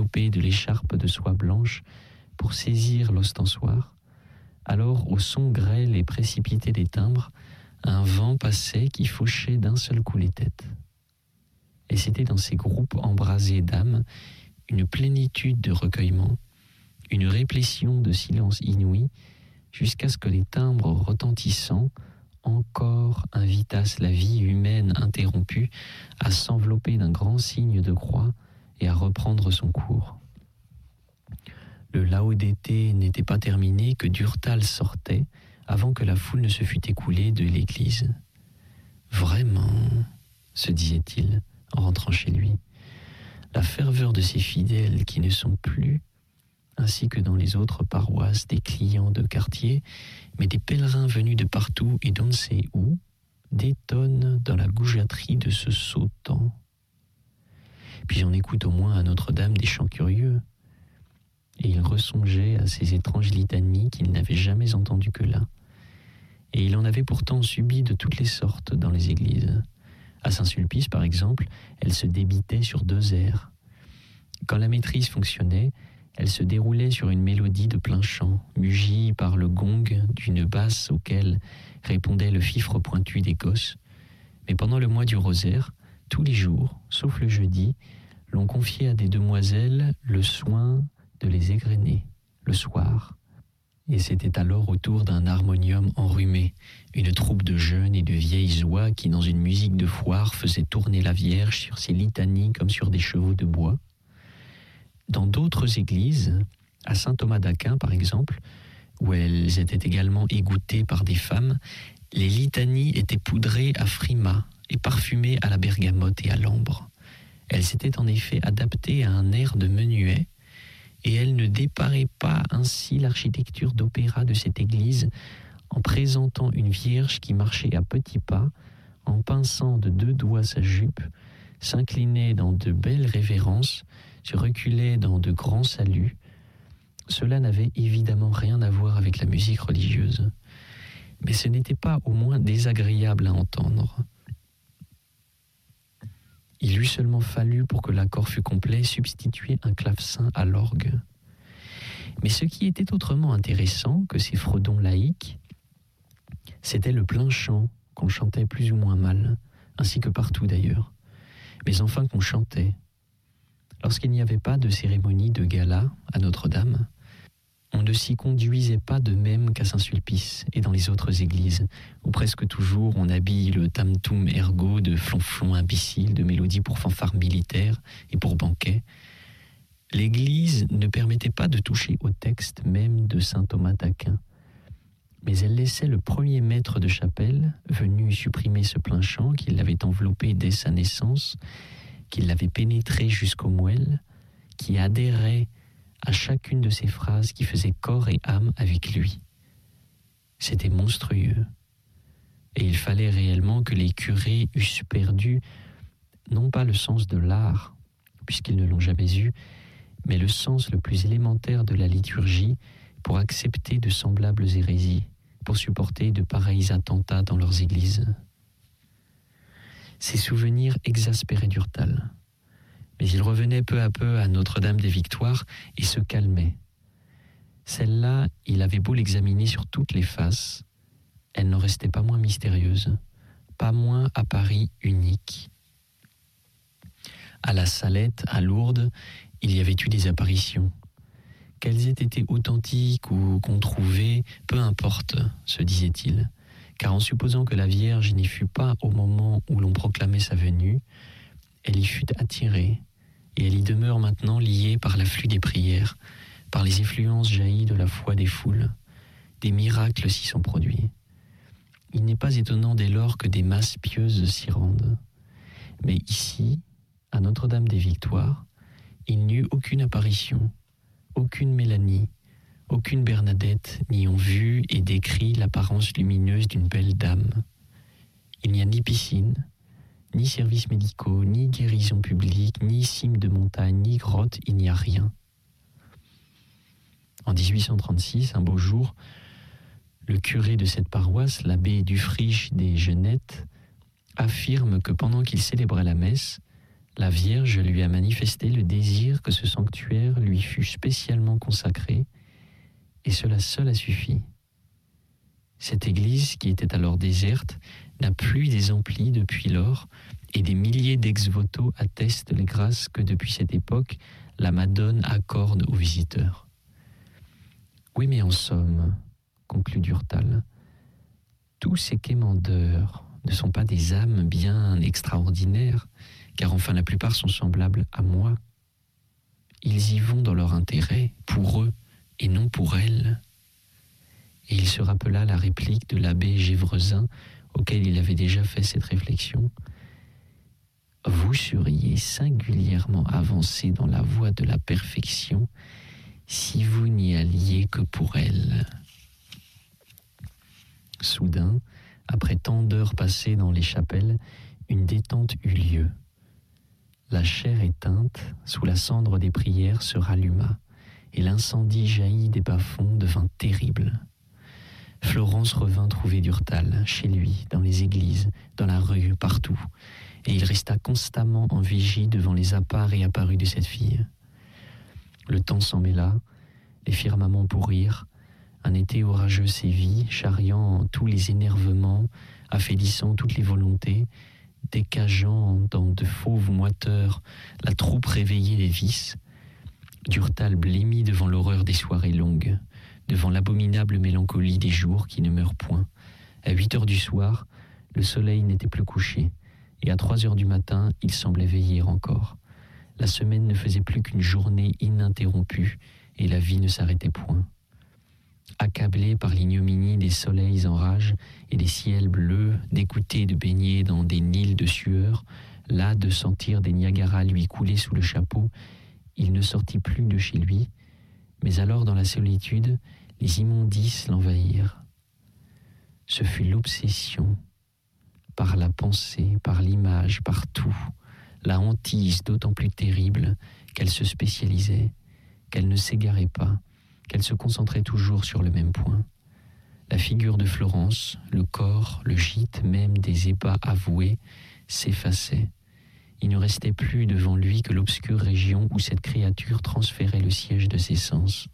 enveloppé de l'écharpe de soie blanche pour saisir l'ostensoir. Alors, au son grêle et précipité des timbres, un vent passait qui fauchait d'un seul coup les têtes. Et c'était dans ces groupes embrasés d'âmes une plénitude de recueillement, une réplétion de silence inouï, jusqu'à ce que les timbres retentissants encore invitassent la vie humaine interrompue à s'envelopper d'un grand signe de croix et à reprendre son cours. Le Laodété n'était pas terminé que Durtal sortait avant que la foule ne se fût écoulée de l'église. Vraiment, se disait-il en rentrant chez lui, la ferveur de ces fidèles qui ne sont plus, ainsi que dans les autres paroisses, des clients de quartier, mais des pèlerins venus de partout et d'on ne sait où, détonne dans la goujaterie de ce sot temps. Puis on écoute au moins à Notre-Dame des chants curieux, et il ressongeait à ces étranges litanies qu'il n'avait jamais entendues que là. Et il en avait pourtant subi de toutes les sortes dans les églises. À Saint-Sulpice, par exemple, elle se débitait sur 2 airs. Quand la maîtrise fonctionnait, elle se déroulait sur une mélodie de plein chant, mugie par le gong d'une basse auquel répondait le fifre pointu des gosses. Mais pendant le mois du rosaire, tous les jours, sauf le jeudi, l'on confiait à des demoiselles le soin de les égrener, le soir. Et c'était alors au tour d'un harmonium enrhumé, une troupe de jeunes et de vieilles oies qui, dans une musique de foire, faisait tourner la Vierge sur ses litanies comme sur des chevaux de bois. Dans d'autres églises, à Saint-Thomas d'Aquin par exemple, où elles étaient également égouttées par des femmes, les litanies étaient poudrées à frima et parfumées à la bergamote et à l'ambre. Elles s'étaient en effet adaptées à un air de menuet, et elles ne déparaient pas ainsi l'architecture d'opéra de cette église en présentant une Vierge qui marchait à petits pas, en pinçant de 2 doigts sa jupe, s'inclinait dans de belles révérences, se reculait dans de grands saluts. Cela n'avait évidemment rien à voir avec la musique religieuse, mais ce n'était pas au moins désagréable à entendre. Il lui seulement fallu, pour que l'accord fût complet, substituer un clavecin à l'orgue. Mais ce qui était autrement intéressant que ces fredons laïques, c'était le plein chant qu'on chantait plus ou moins mal, ainsi que partout d'ailleurs, mais enfin qu'on chantait. Lorsqu'il n'y avait pas de cérémonie de gala à Notre-Dame, on ne s'y conduisait pas de même qu'à Saint-Sulpice et dans les autres églises, où presque toujours on habille le tam-toum ergo de flonflons imbéciles, de mélodies pour fanfares militaires et pour banquets. L'Église ne permettait pas de toucher au texte même de saint Thomas d'Aquin, mais elle laissait le premier maître de chapelle, venu supprimer ce plein chant qui l'avait enveloppé dès sa naissance, qui l'avait pénétré jusqu'aux moelles, qui adhérait à chacune de ces phrases qui faisaient corps et âme avec lui. C'était monstrueux. Et il fallait réellement que les curés eussent perdu, non pas le sens de l'art, puisqu'ils ne l'ont jamais eu, mais le sens le plus élémentaire de la liturgie pour accepter de semblables hérésies, pour supporter de pareils attentats dans leurs églises. Ces souvenirs exaspéraient Durtal. Mais il revenait peu à peu à Notre-Dame des Victoires et se calmait. Celle-là, il avait beau l'examiner sur toutes les faces, elle n'en restait pas moins mystérieuse, pas moins à Paris unique. À la Salette, à Lourdes, il y avait eu des apparitions. Qu'elles aient été authentiques ou controuvées, peu importe, se disait-il, car en supposant que la Vierge n'y fût pas au moment où l'on proclamait sa venue, elle y fut attirée, et elle y demeure maintenant liée par l'afflux des prières, par les effluences jaillies de la foi des foules. Des miracles s'y sont produits. Il n'est pas étonnant dès lors que des masses pieuses s'y rendent. Mais ici, à Notre-Dame des Victoires, il n'y eut aucune apparition, aucune Mélanie, aucune Bernadette n'y ont vu et décrit l'apparence lumineuse d'une belle dame. Il n'y a ni piscine, ni services médicaux, ni guérison publique, ni cime de montagne, ni grotte, il n'y a rien. En 1836, un beau jour, le curé de cette paroisse, l'abbé Dufriche des Genettes, affirme que pendant qu'il célébrait la messe, La Vierge lui a manifesté le désir que ce sanctuaire lui fût spécialement consacré, et cela seul a suffi. Cette église, qui était alors déserte, n'a plus des amplis depuis lors, et des milliers d'ex-voto attestent les grâces que depuis cette époque, la Madone accorde aux visiteurs. Oui, mais en somme, conclut Durtal, tous ces quémandeurs ne sont pas des âmes bien extraordinaires, car enfin la plupart sont semblables à moi. Ils y vont dans leur intérêt, pour eux, et non pour elles. Et il se rappela la réplique de l'abbé Gévrezin, auquel il avait déjà fait cette réflexion. Vous seriez singulièrement avancé dans la voie de la perfection si vous n'y alliez que pour elle. Soudain, après tant d'heures passées dans les chapelles, une détente eut lieu. La chair éteinte, sous la cendre des prières, se ralluma, et l'incendie jailli des bas-fonds devint terrible. Florence revint trouver Durtal, chez lui, dans les églises, dans la rue, partout, et il resta constamment en vigie devant les appas réapparus de cette fille. Le temps s'en mêla, les firmaments pourrirent, un été orageux sévit, charriant tous les énervements, affaiblissant toutes les volontés, décageant dans de fauves moiteurs la troupe réveillée des vices. Durtal blêmit devant l'horreur des soirées longues, devant l'abominable mélancolie des jours qui ne meurent point. À 8 heures du soir, le soleil n'était plus couché, et à 3 heures du matin, il semblait veiller encore. La semaine ne faisait plus qu'une journée ininterrompue, et la vie ne s'arrêtait point. Accablé par l'ignominie des soleils en rage et des ciels bleus, d'écouter de baigner dans des Nils de sueur, là de sentir des Niagaras lui couler sous le chapeau, il ne sortit plus de chez lui, mais alors dans la solitude, les immondices l'envahirent. Ce fut l'obsession, par la pensée, par l'image, par tout, la hantise d'autant plus terrible qu'elle se spécialisait, qu'elle ne s'égarait pas, qu'elle se concentrait toujours sur le même point. La figure de Florence, le corps, le gîte même des ébats avoués s'effaçaient. Il ne restait plus devant lui que l'obscure région où cette créature transférait le siège de ses sens.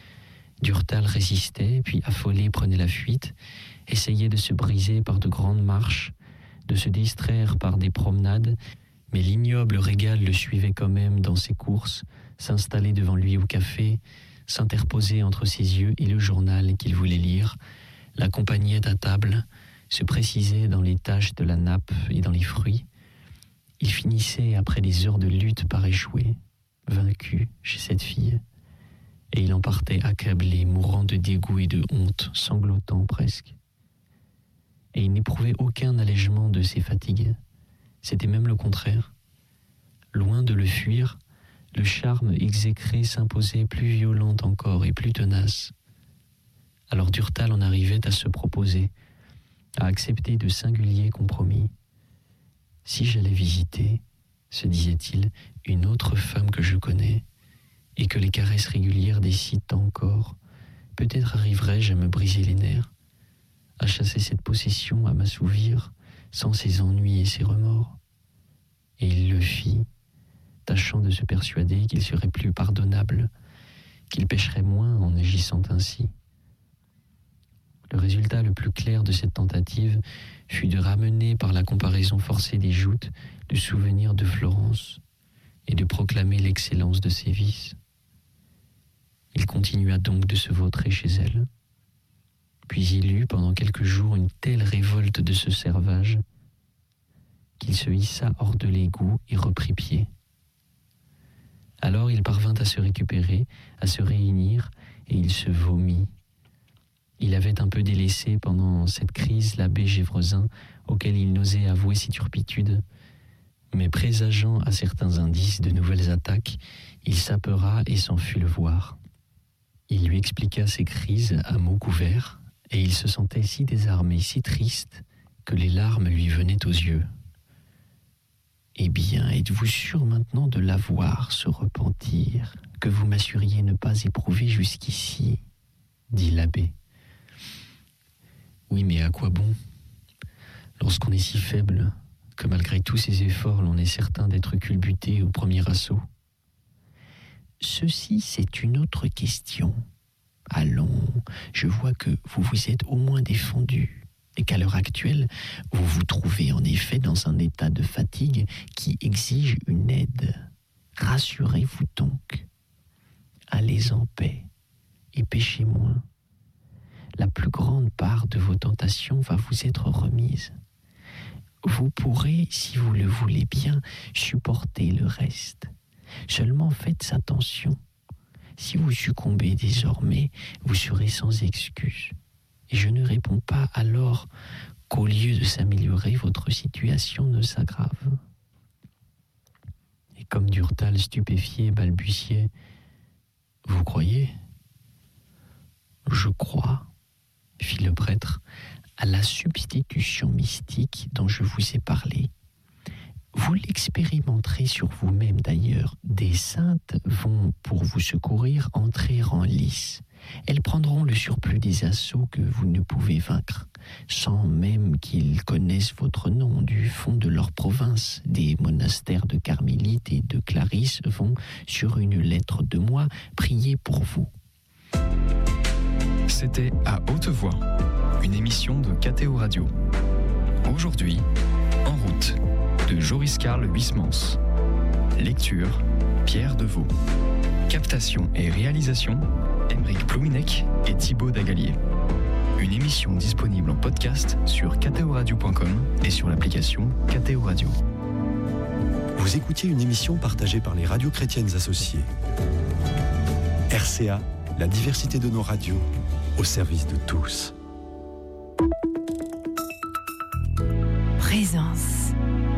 Durtal résistait, puis affolé prenait la fuite, essayait de se briser par de grandes marches, de se distraire par des promenades, mais l'ignoble régal le suivait quand même dans ses courses, s'installait devant lui au café, s'interposait entre ses yeux et le journal qu'il voulait lire, l'accompagnait à table, se précisait dans les taches de la nappe et dans les fruits. Il finissait après des heures de lutte par échouer, vaincu chez cette fille, et il en partait accablé, mourant de dégoût et de honte, sanglotant presque. Et il n'éprouvait aucun allègement de ses fatigues. C'était même le contraire. Loin de le fuir, le charme exécré s'imposait plus violent encore et plus tenace. Alors Durtal en arrivait à se proposer, à accepter de singuliers compromis. Si j'allais visiter, se disait-il, une autre femme que je connais, et que les caresses régulières décident encore, peut-être arriverais-je à me briser les nerfs, à chasser cette possession, à m'assouvir, sans ses ennuis et ses remords. Et il le fit, tâchant de se persuader qu'il serait plus pardonnable, qu'il pécherait moins en agissant ainsi. Le résultat le plus clair de cette tentative fut de ramener par la comparaison forcée des joutes le souvenir de Florence et de proclamer l'excellence de ses vices. Il continua donc de se vautrer chez elle. Puis il eut pendant quelques jours une telle révolte de ce servage qu'il se hissa hors de l'égout et reprit pied. Alors il parvint à se récupérer, à se réunir, et il se vomit. Il avait un peu délaissé pendant cette crise l'abbé Gévrezin, auquel il n'osait avouer ses turpitudes. Mais présageant à certains indices de nouvelles attaques, il s'apeura et s'en fut le voir. Il lui expliqua ses crises à mots couverts, et il se sentait si désarmé, si triste, que les larmes lui venaient aux yeux. « Eh bien, êtes-vous sûr maintenant de l'avoir, ce repentir, que vous m'assuriez ne pas éprouver jusqu'ici ?» dit l'abbé. « Oui, mais à quoi bon? Lorsqu'on est si faible, que malgré tous ces efforts, l'on est certain d'être culbuté au premier assaut. Ceci, c'est une autre question. Allons, je vois que vous vous êtes au moins défendu et qu'à l'heure actuelle, vous vous trouvez en effet dans un état de fatigue qui exige une aide. Rassurez-vous donc. Allez en paix et péchez moins. La plus grande part de vos tentations va vous être remise. Vous pourrez, si vous le voulez bien, supporter le reste. Seulement faites attention. Si vous succombez désormais, vous serez sans excuse. Et je ne réponds pas alors qu'au lieu de s'améliorer, votre situation ne s'aggrave. Et comme Durtal, stupéfié, balbutiait « Vous croyez ?» ?»« Je crois, » fit le prêtre, à la substitution mystique dont je vous ai parlé. Vous l'expérimenterez sur vous-même d'ailleurs. Des saintes vont, pour vous secourir, entrer en lice. Elles prendront le surplus des assauts que vous ne pouvez vaincre, sans même qu'ils connaissent votre nom du fond de leur province. Des monastères de carmélites et de clarisses vont, sur une lettre de moi, prier pour vous. C'était À Haute Voix, une émission de KTO Radio. Aujourd'hui, En route, de Joris Karl Huysmans. Lecture, Pierre Deveau. Captation et réalisation, Aymeric Plouinec et Thibaut Dagalier. Une émission disponible en podcast sur ktoradio.com et sur l'application KTO Radio. Vous écoutiez une émission partagée par les radios chrétiennes associées. RCA, la diversité de nos radios, au service de tous.